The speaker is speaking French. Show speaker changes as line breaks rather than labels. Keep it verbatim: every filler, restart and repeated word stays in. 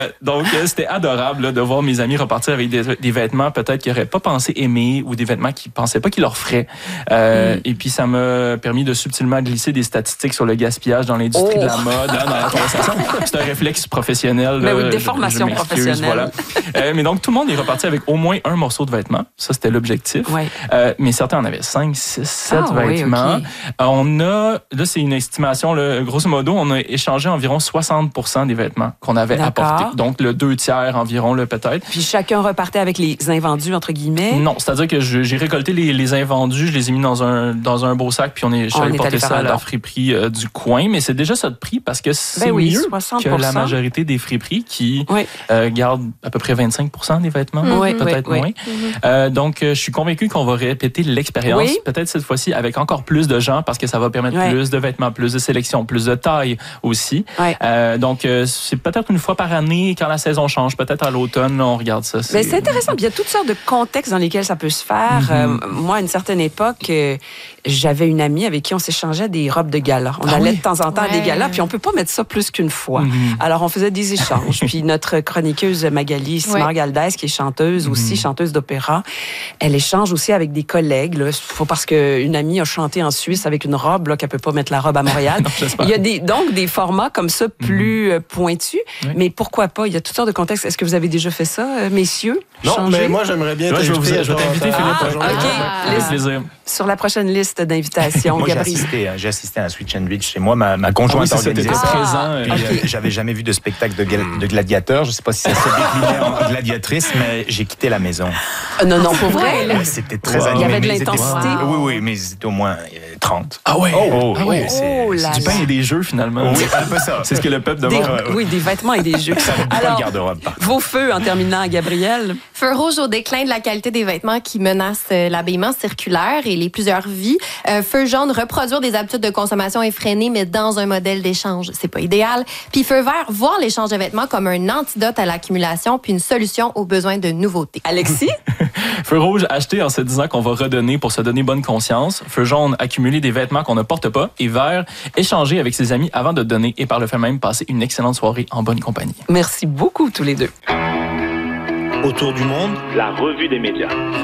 Donc, euh, c'était adorable là, de voir mes amis repartir avec des, des vêtements peut-être qu'ils n'auraient pas pensé aimer ou des vêtements qu'ils ne pensaient pas qu'ils leur feraient. Euh, mm. Et puis, ça m'a permis de subtilement glisser des statistiques sur le gaspillage dans l'industrie oh. de la mode, hein, dans la conversation. C'est un réflexe professionnel.
Mais oui,
là,
déformation
je, je
professionnelle.
Voilà. Euh, mais donc, tout le monde est reparti avec au moins un morceau de vêtement. Ça, c'était l'objectif.
Ouais.
Euh, mais certains en avaient cinq, six, sept
ah,
vêtements.
Oui, okay.
euh, on a, là, c'est une estimation, là, grosso modo, on a échangé environ soixante pour cent des vêtements qu'on avait apportés. Donc, le deux tiers environ, là, peut-être.
Puis chacun repartait avec les invendus, entre guillemets?
Non, c'est-à-dire que je, j'ai récolté les, les invendus, je les ai mis dans un, dans un beau sac, puis on est, je suis allé porter ça à la friperie euh, du coin. Mais c'est déjà ça de prix parce que c'est
ben oui,
mieux
soixante pour cent.
que la majorité des friperies qui
oui.
euh, gardent à peu près vingt-cinq pour cent des vêtements,
mm-hmm.
peut-être
oui,
moins.
Oui. Mm-hmm.
Euh, donc, euh, je suis convaincu qu'on va répéter l'expérience,
oui.
peut-être cette fois-ci avec encore plus de gens parce que ça va permettre
oui.
plus de vêtements, plus de sélection, plus de taille aussi.
Oui.
Euh, donc, euh, c'est peut-être une fois par année quand la saison change, peut-être à l'automne, là, on regarde ça.
C'est... Mais c'est intéressant. Il y a toutes sortes de contextes dans lesquels ça peut se faire. Mm-hmm. Euh, moi, à une certaine époque, euh, j'avais une amie avec qui on s'échangeait des robes de gala. On ah allait oui? de temps en temps ouais. à des galas, puis on peut pas mettre ça plus qu'une fois. Mm-hmm. Alors, on faisait des échanges. Puis notre chroniqueuse Magali Simard-Galdès, qui est chanteuse mm-hmm. aussi, chanteuse d'opéra, elle échange aussi avec des collègues. Là, parce qu'une amie a chanté en Suisse avec une robe, là, qu'elle peut pas mettre la robe à Montréal.
non,
il y a des, donc des formats comme ça plus mm-hmm. pointus. Oui. Mais pourquoi pas? Il y a toutes sortes de contextes. Est-ce que vous avez déjà fait ça, messieurs?
Non,
changer?
mais moi, j'aimerais bien
ouais, je vais vous, je vais t'inviter, Philippe.
Ah, OK.
Avec plaisir.
Sur la prochaine liste d'invitations,
moi,
Gabriel.
J'ai assisté, j'ai assisté à un Switch and Reach chez moi. Ma, ma conjointe
ah oui,
organisait ça.
Présent,
ah, puis, okay. euh, j'avais jamais vu de spectacle de, de gladiateurs. Je sais pas si ça se déclinait en gladiatrice, mais j'ai quitté la maison.
Euh, non, non, pour vrai.
Là. C'était très wow.
Il
animé.
y avait de l'intensité.
Wow. Oui, oui, mais c'était au moins trente.
Ah ouais?
Oh, oh,
ah ouais.
Oh, c'est,
oh
c'est du pain et des jeux, finalement.
Oui, un peu ça.
C'est ce que le peuple demande.
Des, oui, des vêtements et des jeux.
Alors, le garde-robe,
vos feux, en terminant, Gabriel?
Feu rouge au déclin de la qualité des vêtements qui menace l'habillement circulaire et les plusieurs vies. Euh, feu jaune, reproduire des habitudes de consommation effrénées, mais dans un modèle d'échange. C'est pas idéal. Puis feu vert, voir l'échange de vêtements comme un antidote à l'accumulation puis une solution aux besoins de nouveautés.
Alexis?
Feu rouge, acheter en se disant qu'on va redonner pour se donner bonne conscience. Feu jaune, accumuler des vêtements qu'on ne porte pas. Et vert, échanger avec ses amis avant de donner et par le fait même passer une excellente soirée en bonne compagnie.
Merci beaucoup tous les deux.
Autour du monde,
la revue des médias.